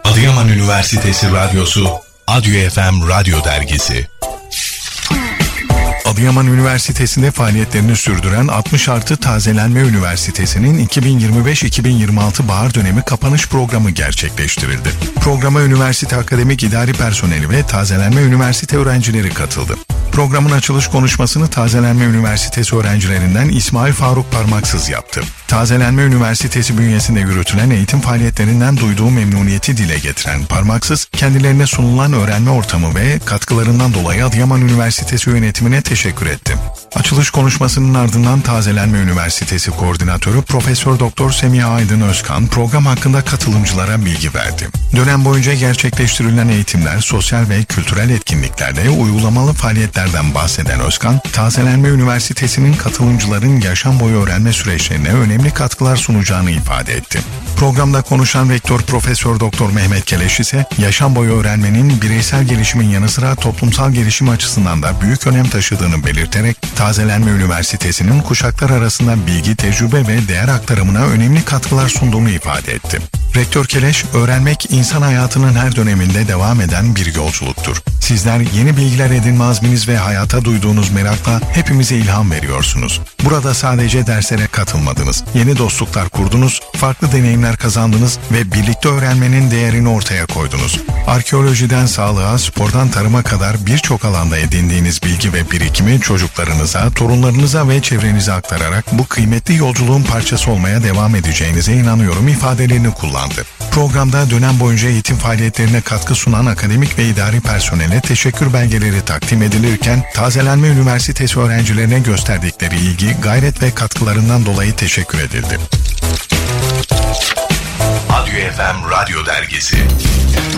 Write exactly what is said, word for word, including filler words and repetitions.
Adıyaman Üniversitesi Radyosu, Adyo F M Radyo Dergisi. Adıyaman Üniversitesi'nde faaliyetlerini sürdüren altmış artı Tazelenme Üniversitesi'nin iki bin yirmi beş iki bin yirmi altı bahar dönemi kapanış programı gerçekleştirildi. Programa üniversite akademik idari personeli ve Tazelenme Üniversite öğrencileri katıldı. Programın açılış konuşmasını Tazelenme Üniversitesi öğrencilerinden İsmail Faruk Parmaksız yaptı. Tazelenme Üniversitesi bünyesinde yürütülen eğitim faaliyetlerinden duyduğu memnuniyeti dile getiren Parmaksız, kendilerine sunulan öğrenme ortamı ve katkılarından dolayı Adıyaman Üniversitesi yönetimine teşekkür etti. Açılış konuşmasının ardından Tazelenme Üniversitesi Koordinatörü Profesör Doktor Semiha Aydın Özkan program hakkında katılımcılara bilgi verdi. Dönem boyunca gerçekleştirilen eğitimler, sosyal ve kültürel etkinliklerde uygulamalı faaliyetlerden bahseden Özkan, Tazelenme Üniversitesi'nin katılımcıların yaşam boyu öğrenme süreçlerine önemli katkılar sunacağını ifade etti. Programda konuşan Rektör Profesör Doktor Mehmet Keleş ise yaşam boyu öğrenmenin bireysel gelişimin yanı sıra toplumsal gelişim açısından da büyük önem taşıdığını belirterek Tazelenme Üniversitesi'nin kuşaklar arasında bilgi, tecrübe ve değer aktarımına önemli katkılar sunduğunu ifade etti. Rektör Keleş, öğrenmek insan hayatının her döneminde devam eden bir yolculuktur. Sizler yeni bilgiler edinme azminiz ve hayata duyduğunuz merakla hepimize ilham veriyorsunuz. Burada sadece derslere katılmadınız, yeni dostluklar kurdunuz, farklı deneyimler kazandınız ve birlikte öğrenmenin değerini ortaya koydunuz. Arkeolojiden sağlığa, spordan tarıma kadar birçok alanda edindiğiniz bilgi ve birikimi çocuklarınıza, torunlarınıza ve çevrenize aktararak bu kıymetli yolculuğun parçası olmaya devam edeceğinize inanıyorum ifadelerini kullandı. Programda dönem boyunca eğitim faaliyetlerine katkı sunan akademik ve idari personele teşekkür belgeleri takdim edilirken Tazelenme Üniversitesi öğrencilerine gösterdikleri ilgi, gayret ve katkılarından dolayı teşekkür edildi. Adyo F M Radyo Dergisi.